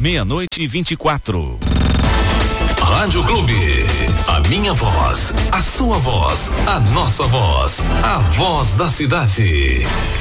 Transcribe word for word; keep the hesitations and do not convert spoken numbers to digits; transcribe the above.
meia-noite e vinte e quatro. Rádio Clube, a minha voz, a sua voz, a nossa voz, a voz da cidade.